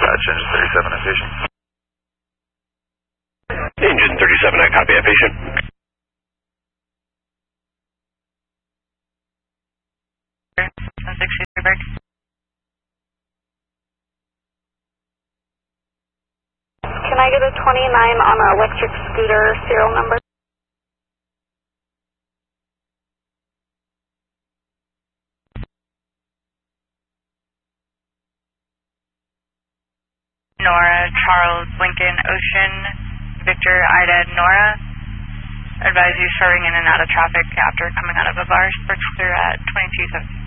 Engine 37 at patient. Engine 37, I copy at patient. Can I get a 29 on an electric scooter serial number? Nora, Charles, Lincoln, Ocean, Victor, Ida, Nora. Advise you starting in and out of traffic after coming out of a bar. Sparks clear at 2270.